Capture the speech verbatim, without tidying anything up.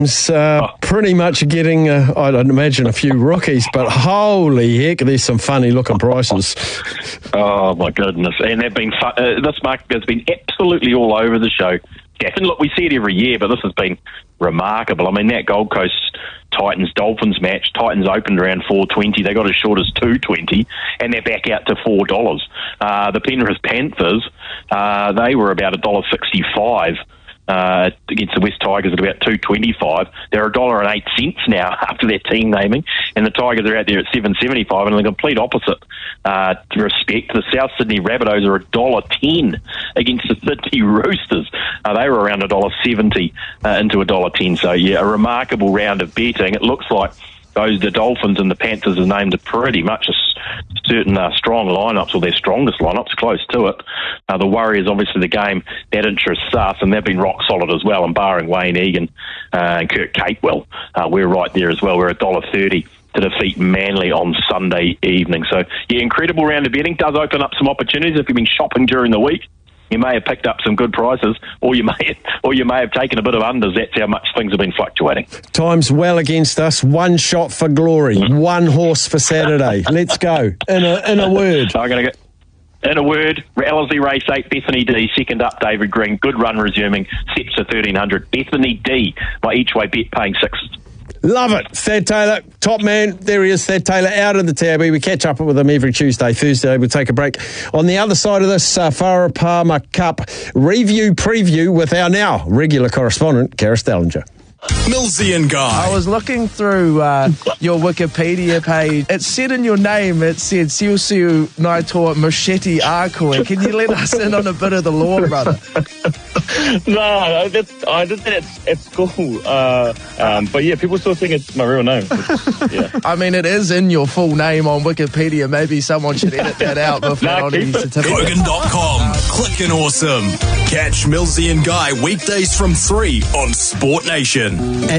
Uh, pretty much getting, uh, I'd imagine, a few rookies, but holy heck, there's some funny-looking prices. Oh, my goodness. And they've been fu- uh, this market has been absolutely all over the show. And look, we see it every year, but this has been remarkable. I mean, that Gold Coast Titans-Dolphins match, Titans opened around four twenty. They got as short as two twenty, and they're back out to four dollars. Uh, the Penrith Panthers, uh, they were about one dollar sixty-five. Uh, against the West Tigers at about two twenty-five. They're a dollar and eight cents now after their team naming, and the Tigers are out there at seven seventy-five. And the complete opposite uh, respect, the South Sydney Rabbitohs are a dollar ten against the Sydney Roosters. Uh, they were around a dollar seventy uh, into a dollar ten. So yeah, a remarkable round of betting. It looks like those the Dolphins and the Panthers are named a pretty much a certain uh, strong lineups, or their strongest lineups, close to it. Uh, the Warriors, obviously, the game that interests us, and they've been rock solid as well. And barring Wayne Egan uh, and Kurt Capewell, uh, we're right there as well. We're a dollar thirty to defeat Manly on Sunday evening. So yeah, incredible round of betting. Does open up some opportunities if you've been shopping during the week. You may have picked up some good prices, or you may, or you may have taken a bit of unders. That's how much things have been fluctuating. Time's well against us. One shot for glory. Mm-hmm. One horse for Saturday. Let's go. In a in a word. I'm going to go. In a word, Ellerslie Race eight, Bethany D, second up, David Green. Good run resuming. Steps to thirteen hundred. Bethany D, my each way bet paying six. Love it. Thad Taylor, top man. There he is, Thad Taylor, out of the tabby. We catch up with him every Tuesday, Thursday. We'll take a break. On the other side of this, uh, Farah Palmer Cup review preview with our now regular correspondent, Karis Dellinger. Millsy and Guy. I was looking through uh, your Wikipedia page. It said in your name, it said Siusiu Naitoa Machete Akoi. Can you let us in on a bit of the lore, brother? No, that's, I just think it's, it's cool. Uh, um, but yeah, people still think it's my real name. Yeah. I mean, it is in your full name on Wikipedia. Maybe someone should edit that out before nah, on any certificate. Kogan dot com. Clickin' awesome. Catch Millsy and Guy weekdays from three on Sport Nation.